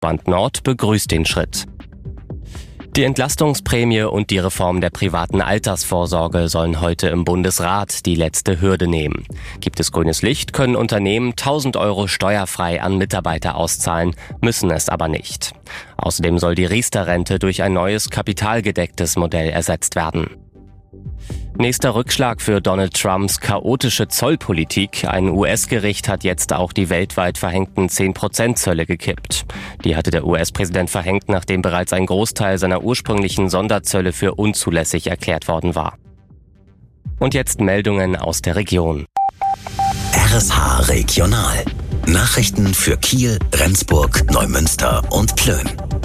Bund Nord begrüßt den Schritt. Die Entlastungsprämie und die Reform der privaten Altersvorsorge sollen heute im Bundesrat die letzte Hürde nehmen. Gibt es grünes Licht, können Unternehmen 1.000 € steuerfrei an Mitarbeiter auszahlen, müssen es aber nicht. Außerdem soll die Riester-Rente durch ein neues kapitalgedecktes Modell ersetzt werden. Nächster Rückschlag für Donald Trumps chaotische Zollpolitik. Ein US-Gericht hat jetzt auch die weltweit verhängten 10% Zölle gekippt. Die hatte der US-Präsident verhängt, nachdem bereits ein Großteil seiner ursprünglichen Sonderzölle für unzulässig erklärt worden war. Und jetzt Meldungen aus der Region. RSH Regional. Nachrichten für Kiel, Rendsburg, Neumünster und Plön.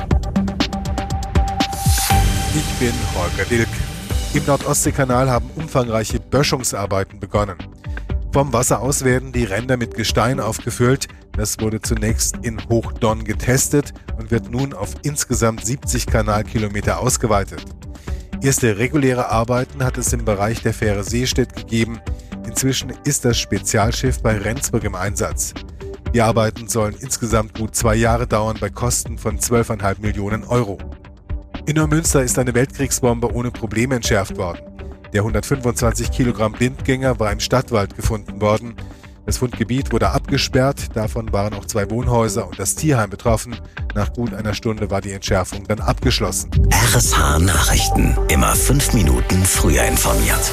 Ich bin Holger Dilk. Im Nordostseekanal haben umfangreiche Böschungsarbeiten begonnen. Vom Wasser aus werden die Ränder mit Gestein aufgefüllt. Das wurde zunächst in Hochdonn getestet und wird nun auf insgesamt 70 Kanalkilometer ausgeweitet. Erste reguläre Arbeiten hat es im Bereich der Fähre Seestedt gegeben. Inzwischen ist das Spezialschiff bei Rendsburg im Einsatz. Die Arbeiten sollen insgesamt gut 2 Jahre dauern bei Kosten von 12,5 Millionen €. In Neumünster ist eine Weltkriegsbombe ohne Probleme entschärft worden. Der 125 Kilogramm Blindgänger war im Stadtwald gefunden worden. Das Fundgebiet wurde abgesperrt, davon waren auch 2 Wohnhäuser und das Tierheim betroffen. Nach gut einer Stunde war die Entschärfung dann abgeschlossen. RSH Nachrichten, immer 5 Minuten früher informiert.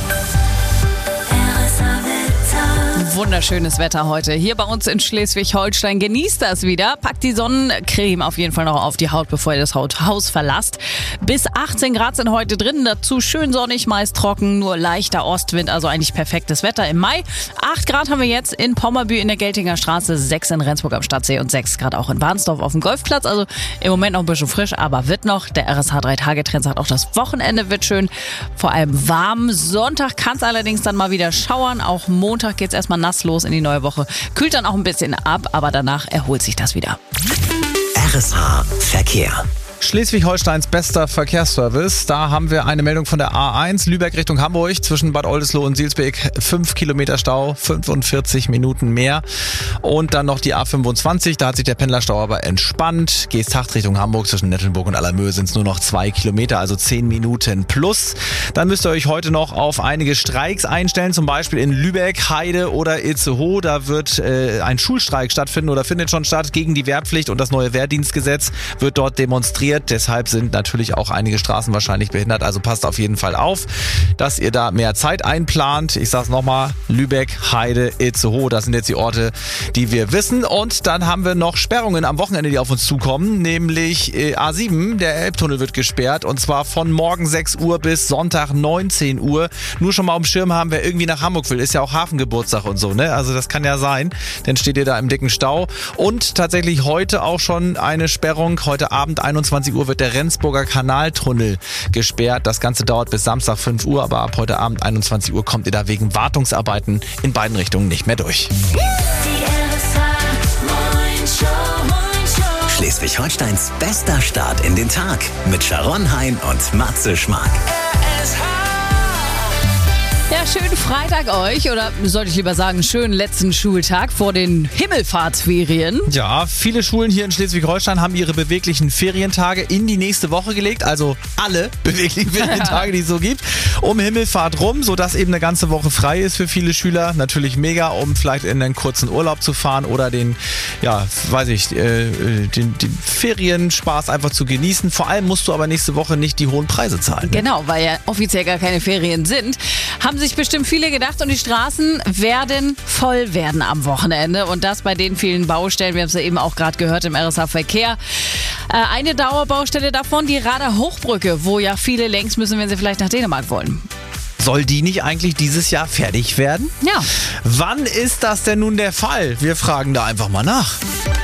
Wunderschönes Wetter heute. Hier bei uns in Schleswig-Holstein. Genießt das wieder. Packt die Sonnencreme auf jeden Fall noch auf die Haut, bevor ihr das Haus verlasst. Bis 18 Grad sind heute drin. Dazu schön sonnig, meist trocken, nur leichter Ostwind. Also eigentlich perfektes Wetter im Mai. 8 Grad haben wir jetzt in Pommerbü in der Geltinger Straße, 6 in Rendsburg am Stadtsee und 6 Grad auch in Warnsdorf auf dem Golfplatz. Also im Moment noch ein bisschen frisch, aber wird noch. Der RSH 3-Tage-Trend sagt auch, das Wochenende wird schön. Vor allem warm. Sonntag kann es allerdings dann mal wieder schauern. Auch Montag geht es erstmal nass los in die neue Woche. Kühlt dann auch ein bisschen ab, aber danach erholt sich das wieder. RSH Verkehr. Schleswig-Holsteins bester Verkehrsservice. Da haben wir eine Meldung von der A1 Lübeck Richtung Hamburg zwischen Bad Oldesloe und Silsbeek. 5 Kilometer Stau, 45 Minuten mehr. Und dann noch die A25, da hat sich der Pendlerstau aber entspannt. Geesthacht Richtung Hamburg zwischen Nettelnburg und Allermöhe sind es nur noch 2 Kilometer, also 10 Minuten plus. Dann müsst ihr euch heute noch auf einige Streiks einstellen, zum Beispiel in Lübeck, Heide oder Itzehoe. Da wird ein Schulstreik stattfinden oder findet schon statt gegen die Wehrpflicht und das neue Wehrdienstgesetz wird dort demonstriert. Deshalb sind natürlich auch einige Straßen wahrscheinlich behindert. Also passt auf jeden Fall auf, dass ihr da mehr Zeit einplant. Ich sag's nochmal, Lübeck, Heide, Itzehoe, das sind jetzt die Orte, die wir wissen. Und dann haben wir noch Sperrungen am Wochenende, die auf uns zukommen. Nämlich A7, der Elbtunnel wird gesperrt. Und zwar von morgen 6 Uhr bis Sonntag 19 Uhr. Nur schon mal auf dem Schirm haben, wer irgendwie nach Hamburg will. Ist ja auch Hafengeburtstag und so, ne? Also das kann ja sein. Dann steht ihr da im dicken Stau. Und tatsächlich heute auch schon eine Sperrung. Heute Abend 21 Uhr wird der Rendsburger Kanaltunnel gesperrt. Das Ganze dauert bis Samstag 5 Uhr, aber ab heute Abend 21 Uhr kommt ihr da wegen Wartungsarbeiten in beiden Richtungen nicht mehr durch. Schleswig-Holsteins bester Start in den Tag mit Sharon Hein und Matze Schmark. Ja, schönen Freitag euch, oder sollte ich lieber sagen, schönen letzten Schultag vor den Himmelfahrtsferien. Ja, viele Schulen hier in Schleswig-Holstein haben ihre beweglichen Ferientage in die nächste Woche gelegt, also alle beweglichen Ferientage, die es so gibt, um Himmelfahrt rum, sodass eben eine ganze Woche frei ist für viele Schüler. Natürlich mega, um vielleicht in einen kurzen Urlaub zu fahren oder den Ferienspaß einfach zu genießen. Vor allem musst du aber nächste Woche nicht die hohen Preise zahlen. Ne? Genau, weil ja offiziell gar keine Ferien sind. Haben sich bestimmt viele gedacht und die Straßen werden voll werden am Wochenende und das bei den vielen Baustellen, wir haben es ja eben auch gerade gehört im RSH Verkehr. Eine Dauerbaustelle davon, die Rader Hochbrücke, wo ja viele längs müssen, wenn sie vielleicht nach Dänemark wollen. Soll die nicht eigentlich dieses Jahr fertig werden? Ja. Wann ist das denn nun der Fall? Wir fragen da einfach mal nach.